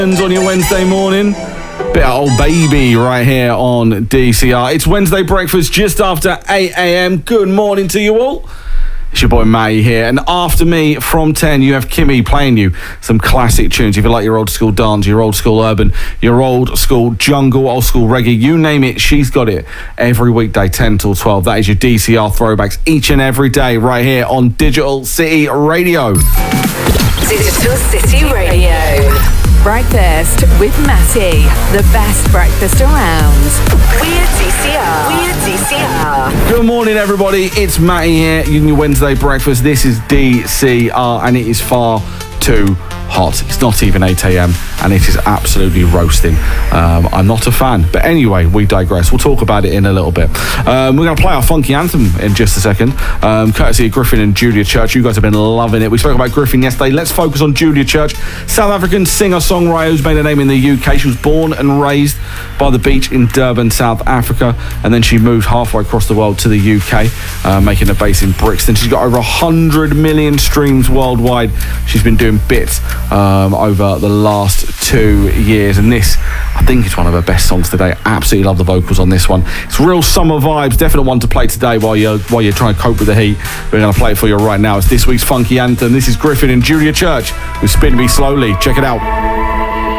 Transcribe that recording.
On your Wednesday morning, bit of old baby right here on DCR. It's Wednesday breakfast just after 8 a.m. Good morning to you all. It's your boy Matty here, and after me from 10 you have Kimmy playing you some classic tunes. If you like your old school dance, your old school urban, your old school jungle, old school reggae, you name it, she's got it every weekday 10 till 12. That is your DCR throwbacks each and every day right here on Digital City Radio. Digital City Radio. Breakfast with Matty, the best breakfast around. We're DCR. We're DCR. Good morning, everybody. It's Matty here. You your Wednesday breakfast. This is DCR, and it is far too hot. It's not even 8 a.m. and it is absolutely roasting. I'm not a fan, but anyway, we digress. We'll talk about it in a little bit. We're going to play our funky anthem in just a second, courtesy of Griffin and Julia Church. You guys have been loving it. We spoke about Griffin yesterday. Let's focus on Julia Church, South African singer-songwriter who's made a name in the UK. She was born and raised by the beach in Durban, South Africa, and then she moved halfway across the world to the UK, making a base in Brixton. She's got over 100 million streams worldwide. She's been doing bits over the last 2 years, and this, I think, is one of her best songs today. Absolutely love the vocals on this one. It's real summer vibes. Definite one to play today while you're trying to cope with the heat. We're going to play it for you right now. It's this week's funky anthem. This is Griffin and Julia Church with Spin Me Slowly. Check it out.